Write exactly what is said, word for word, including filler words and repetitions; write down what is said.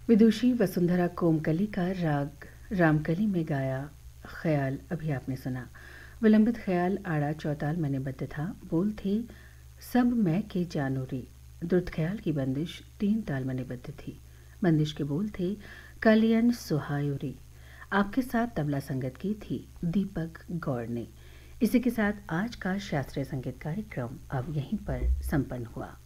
विदुषी वसुंधरा कोमकली का राग रामकली में गाया ख्याल अभी आपने सुना। विलंबित ख्याल आड़ा चौताल में निबद्ध था। बोल थे सब मैं के जानूरी। द्रुत ख्याल की बंदिश तीन ताल में निबद्ध थी। बंदिश के बोल थे कलियन सुहायुरी। आपके साथ तबला संगत की थी दीपक गौड़ ने। इसी के साथ आज का शास्त्रीय संगीत कार्यक्रम अब यहीं पर संपन्न हुआ।